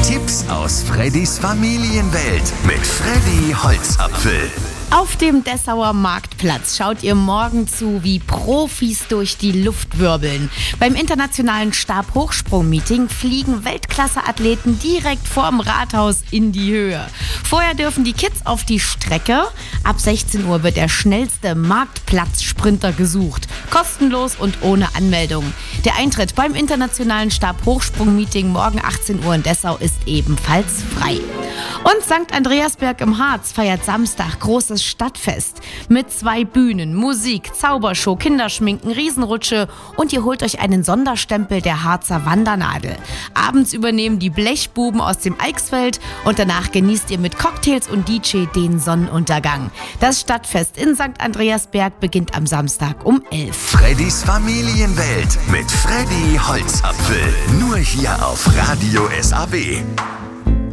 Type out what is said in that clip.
Tipps aus Freddys Familienwelt mit Freddy Holzapfel. Auf dem Dessauer Marktplatz schaut ihr morgen zu, wie Profis durch die Luft wirbeln. Beim internationalen Stabhochsprung-Meeting fliegen Weltklasse-Athleten direkt vorm Rathaus in die Höhe. Vorher dürfen die Kids auf die Strecke. Ab 16 Uhr wird der schnellste Marktplatz-Sprinter gesucht. Kostenlos und ohne Anmeldung. Der Eintritt beim internationalen Stabhochsprung-Meeting morgen 18 Uhr in Dessau ist ebenfalls frei. Und St. Andreasberg im Harz feiert Samstag großes Stadtfest mit 2 Bühnen, Musik, Zaubershow, Kinderschminken, Riesenrutsche und ihr holt euch einen Sonderstempel der Harzer Wandernadel. Abends übernehmen die Blechbuben aus dem Eichsfeld und danach genießt ihr mit Cocktails und DJ den Sonnenuntergang. Das Stadtfest in St. Andreasberg beginnt am Samstag um 11. Freddys Familienwelt mit Freddy Holzapfel. Nur hier auf Radio SAB.